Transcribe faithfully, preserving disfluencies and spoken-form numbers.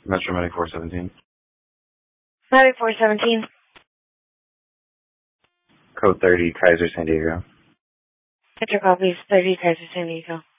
Metro Medic four seventeen. Medic four seventeen. Code thirty, Kaiser, San Diego. Metro copies, thirty Kaiser, San Diego.